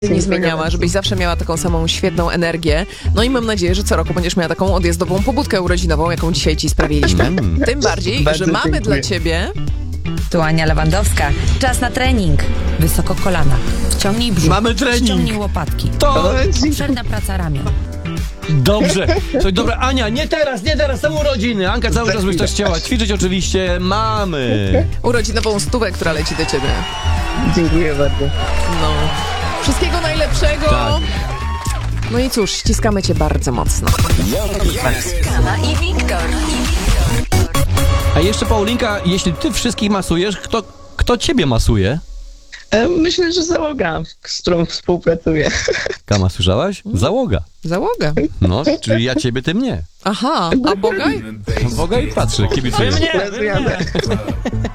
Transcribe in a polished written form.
nie zmieniała, żebyś zawsze miała taką samą świetną energię. No i mam nadzieję, że co roku będziesz miała taką odjazdową pobudkę urodzinową, jaką dzisiaj ci sprawiliśmy. Tym bardziej, Bardzo że mamy dziękuję. dla ciebie... Tu Ania Lewandowska. Czas na trening. Wysoko kolana. Wciągnij brzuch. Mamy trening. Ściągnij łopatki. To Obszerna praca ramion. dobrze. To dobra, Ania, nie teraz, są urodziny. Anka cały czas byś też chciała ćwiczyć, oczywiście. Mamy. Urodzinową stówę, która leci do ciebie. Dziękuję bardzo. No. Wszystkiego najlepszego. Tak. No i cóż, ściskamy cię bardzo mocno. Skala i Wiktor. A jeszcze Paulinka, jeśli ty wszystkich masujesz, kto ciebie masuje? Myślę, że załoga, z którą współpracuję. Kama, słyszałaś? Załoga. Załoga. No, czyli ja ciebie, ty mnie. Aha, a Bogaj? Boga i patrzę, kibicuję. Pracujemy.